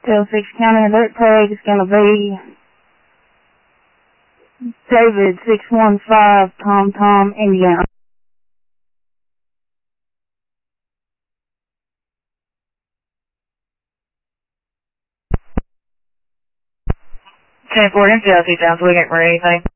Delphix County Alert Code is going to be David 615 Tom Indiana. 10-4 MCLC sounds. We get ready anything.